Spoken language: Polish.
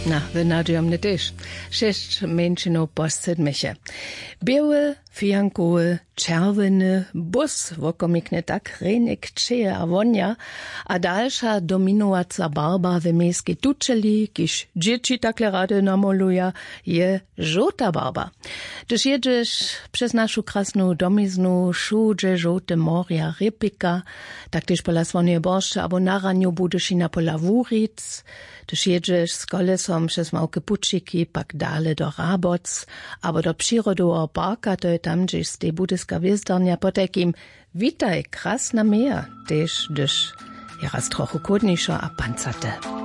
Na, wynadujemy też. 6 mężczyznów posedmisie. Białe, fijankowe, czerwony bus, wokomikne tak renek czeje a wonia, a dalsza dominująca barba w miejskiej tuczeli, kiż dzieci takle rady namoluja, je żółta barba. Gdyż jedziesz przez naszą krasną domiznu, wszędzie żółte moria, rypika, tak też pola swoje borsze, albo na raniu budeš i na pola wuric, gdyż jedziesz z kolesom przez małke puczyki, pak dale do Raboc, albo do przyrodowego parka, to je tam, gdzieś z tej budyska wizdarnia, po takim witaj, krasna meja, też, gdyż je raz trochę kłodniejsza a pancate.